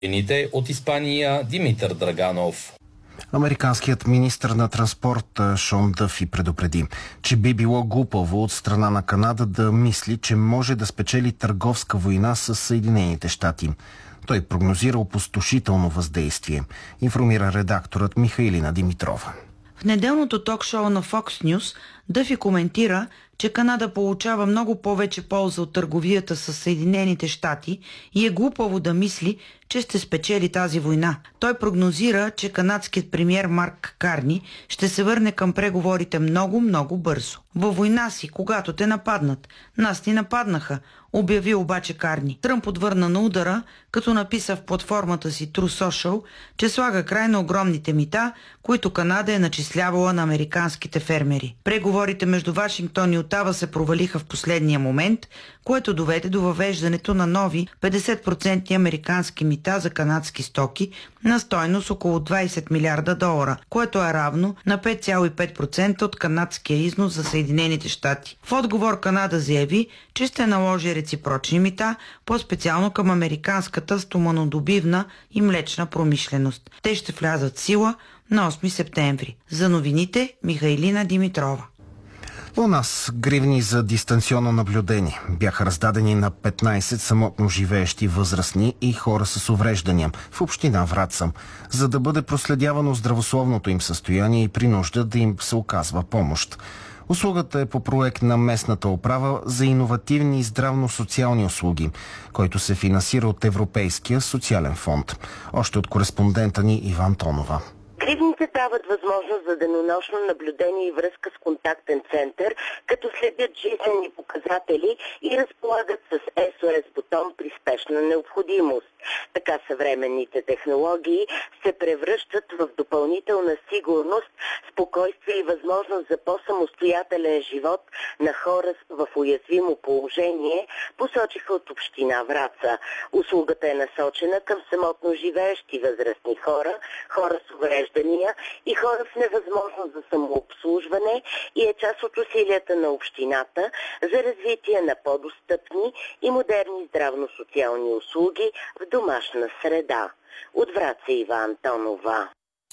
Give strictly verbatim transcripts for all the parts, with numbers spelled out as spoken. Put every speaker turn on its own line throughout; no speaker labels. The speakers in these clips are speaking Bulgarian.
Новините от Испания Димитър Драганов.
Американският министър на транспорта Шон Дъфи предупреди, че би било глупаво от страна на Канада да мисли, че може да спечели търговска война с Съединените щати. Той прогнозира опустошително въздействие, информира редакторът Михайлина Димитрова.
В неделното ток-шоу на Fox News Дъфи коментира, че Канада получава много повече полза от търговията с Съединените щати и е глупаво да мисли, че ще спечели тази война. Той прогнозира, че канадският премиер Марк Карни ще се върне към преговорите много-много бързо. Във война си, когато те нападнат. Нас ни нападнаха, обяви обаче Карни. Тръмп отвърна на удара, като написа в платформата си True Social, че слага край на огромните мита, които Канада е начислявала на американските фермери. Преговорите между Вашингтон и Отава се провалиха в последния момент, което доведе до въвеждането на нови петдесет процента американски мита за канадски стоки на стойност около двайсет милиарда долара, което е равно на пет цяло и пет процента от канадския износ за Съединените щати. В отговор Канада заяви, че ще наложи реципрочни мита, по-специално към американската стоманодобивна и млечна промишленост. Те ще влязат в сила на осми септември. За новините Михайлина Димитрова.
У нас гривни за дистанционно наблюдение бяха раздадени на петнайсет самотно живеещи възрастни и хора с увреждания в община Враца, за да бъде проследявано здравословното им състояние и при нужда да им се оказва помощ. Услугата е по проект на местната управа за иновативни здравно-социални услуги, който се финансира от Европейския социален фонд. Още от кореспондента ни Иван Тонова.
Гривните дават възможност за денонощно наблюдение и връзка с контактен център, като следят жизнени показатели и разполагат с ес о ес бутон при спешна необходимост. Така съвременните технологии се превръщат в допълнителна сигурност, спокойствие и възможност за по-самостоятелен живот на хора в уязвимо положение, посочиха от община Враца. Услугата е насочена към самотно живеещи възрастни хора, хора с увреждания и хора в невъзможност за самообслужване и е част от усилията на общината за развитие на по-достъпни и модерни здравно-социални услуги в домашна среда. От Враца Ива Антонова.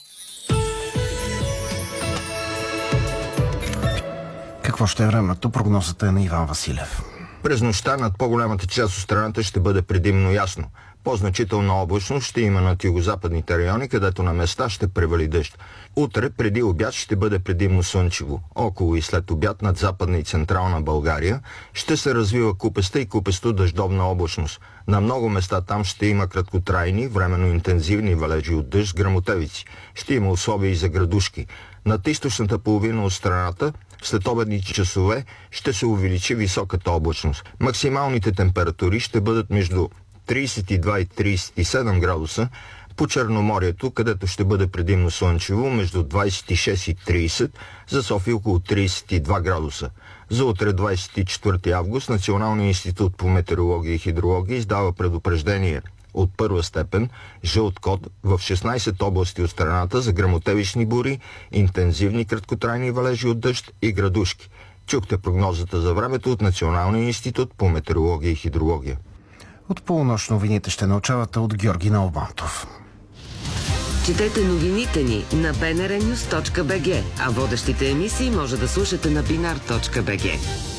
Какво ще е времето? Прогнозата е на Иван Василев.
През нощта над по-голямата част от страната ще бъде предимно ясно. По-значителна облачност ще има над югозападните райони, където на места ще превали дъжд. Утре преди обяд ще бъде предимно слънчево. Около и след обяд над западна и централна България ще се развива купеста и купесто дъждовна облачност. На много места там ще има краткотрайни, временно интензивни валежи от дъжд с гръмотевици. Ще има условия и за градушки. Над източната половина от страната след обедните часове ще се увеличи високата облачност. Максималните температури ще бъдат между трийсет и два и трийсет и седем градуса, по Черноморието, където ще бъде предимно слънчево, между двайсет и шест и трийсет, за София около трийсет и два градуса. За утре, двайсет и четвърти август, Националният институт по метеорология и хидрология издава предупреждение от първа степен, жълт код в шестнайсет области от страната за гръмотевични бури, интензивни краткотрайни валежи от дъжд и градушки. Чухте прогнозата за времето от Националния институт по метеорология и хидрология.
От полунощ новините ще научавате от Георги Налбантов.
Четете новините ни на би ен ар нюс точка би джи, а водещите емисии може да слушате на бинар точка би джи.